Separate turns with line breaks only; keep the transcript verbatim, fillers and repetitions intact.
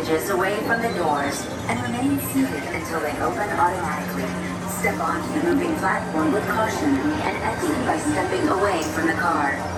edges away from the doors and remain seated until they open automatically. Step onto the moving platform with caution and exit by stepping away from the car.